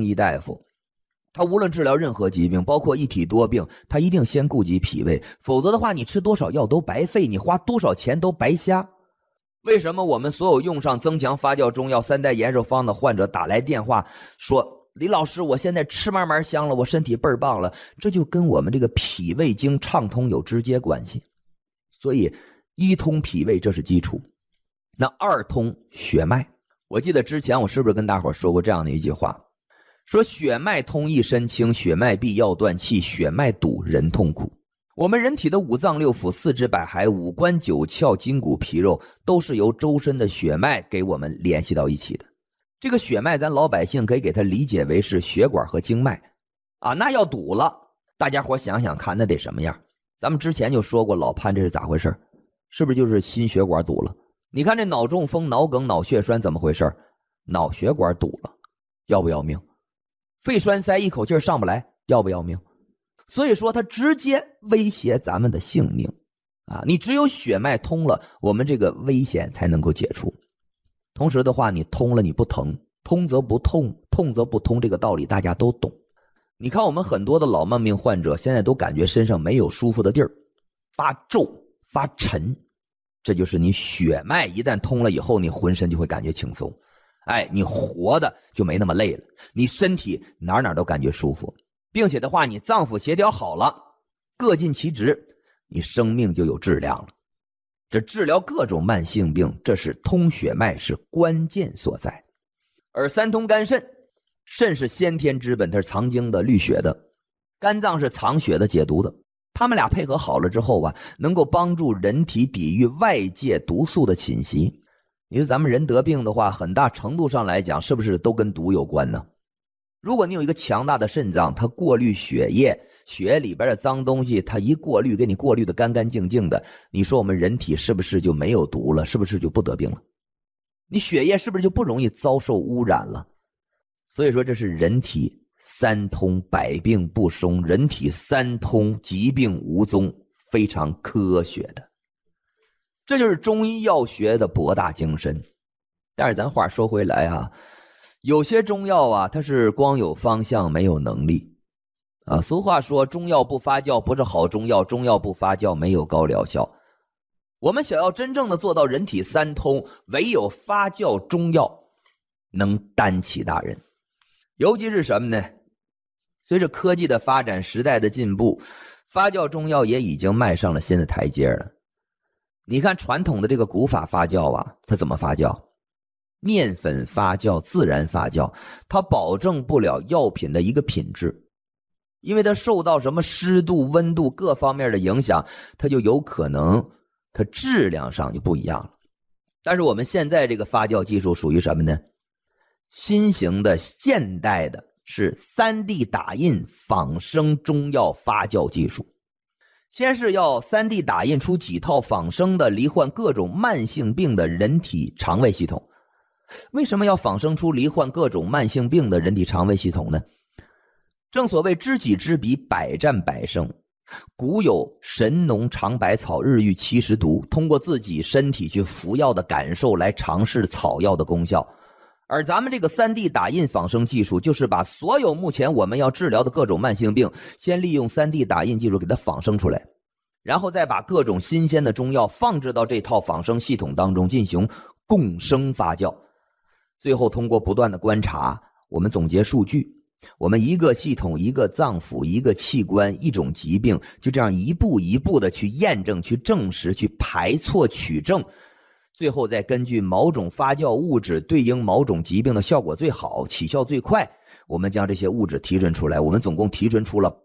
中医大夫，他无论治疗任何疾病，包括一体多病，他一定先顾及脾胃，否则的话你吃多少药都白费，你花多少钱都白瞎。为什么我们所有用上增强发酵中药3代延寿方的患者打来电话说，李老师我现在吃慢慢香了，我身体倍儿棒了，这就跟我们这个脾胃经畅通有直接关系。所以一通脾胃这是基础，那二通血脉。我记得之前我是不是跟大伙说过这样的一句话，说血脉通一身轻，血脉闭要断气，血脉堵人痛苦。我们人体的五脏六腑、四肢百骸、五官九窍、筋骨皮肉，都是由周身的血脉给我们联系到一起的。这个血脉咱老百姓可以给它理解为是血管和经脉啊，那要堵了，大家伙想想看那得什么样。咱们之前就说过老潘这是咋回事，是不是就是心血管堵了？你看这脑中风、脑梗、脑血栓怎么回事？脑血管堵了，要不要命？肺栓塞一口气上不来，要不要命？所以说它直接威胁咱们的性命啊！你只有血脉通了，我们这个危险才能够解除。同时的话，你通了你不疼，通则不痛，痛则不通，这个道理大家都懂。你看我们很多的老慢病患者现在都感觉身上没有舒服的地儿，发皱发沉，这就是你血脉一旦通了以后，你浑身就会感觉轻松，你活的就没那么累了，你身体哪都感觉舒服，并且的话你脏腑协调好了，各尽其职，你生命就有质量了。这治疗各种慢性病，这是通血脉是关键所在。而三通肝肾，肾是先天之本，它是藏精的滤血的，肝脏是藏血的解毒的，他们俩配合好了之后啊，能够帮助人体抵御外界毒素的侵袭。你说咱们人得病的话，很大程度上来讲是不是都跟毒有关呢？如果你有一个强大的肾脏，它过滤血液，血液里边的脏东西它一过滤，给你过滤的干干净净的，你说我们人体是不是就没有毒了？是不是就不得病了？你血液是不是就不容易遭受污染了？所以说这是人体三通百病不生，人体三通疾病无踪，非常科学的。这就是中医药学的博大精深。但是咱话说回来啊，有些中药啊，它是光有方向没有能力啊。俗话说中药不发酵不是好中药，中药不发酵没有高疗效。我们想要真正的做到人体三通，唯有发酵中药能担起大任。尤其是什么呢？随着科技的发展，时代的进步，发酵中药也已经迈上了新的台阶了。你看传统的这个古法发酵啊，它怎么发酵？面粉发酵、自然发酵，它保证不了药品的一个品质，因为它受到什么湿度、温度各方面的影响，它就有可能它质量上就不一样了。但是我们现在这个发酵技术属于什么呢？新型的现代的是 3D 打印仿生中药发酵技术。先是要 3D 打印出几套仿生的罹患各种慢性病的人体肠胃系统。为什么要仿生出罹患各种慢性病的人体肠胃系统呢？正所谓知己知彼，百战百胜。古有神农尝百草，日遇70毒，通过自己身体去服药的感受来尝试草药的功效。而咱们这个 3D 打印仿生技术，就是把所有目前我们要治疗的各种慢性病，先利用 3D 打印技术给它仿生出来，然后再把各种新鲜的中药放置到这套仿生系统当中进行共生发酵。最后通过不断的观察，我们总结数据，我们一个系统、一个脏腑、一个器官、一种疾病，就这样一步一步的去验证、去证实、去排错取证，最后再根据某种发酵物质对应某种疾病的效果最好、起效最快，我们将这些物质提纯出来。我们总共提纯出了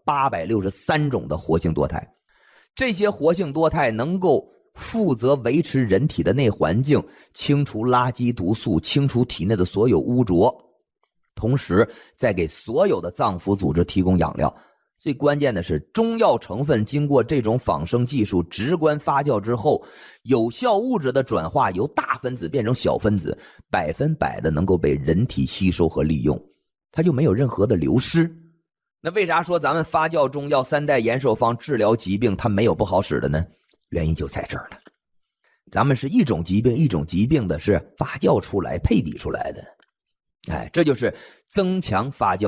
863种的活性多肽，这些活性多肽能够负责维持人体的内环境，清除垃圾毒素，清除体内的所有污浊，同时再给所有的脏腑组织提供养料。最关键的是，中药成分经过这种仿生技术直观发酵之后，有效物质的转化由大分子变成小分子，100%的能够被人体吸收和利用，它就没有任何的流失。那为啥说咱们发酵中药3代延寿方治疗疾病它没有不好使的呢？原因就在这儿了。咱们是一种疾病一种疾病的是发酵出来配比出来的，这就是增强发酵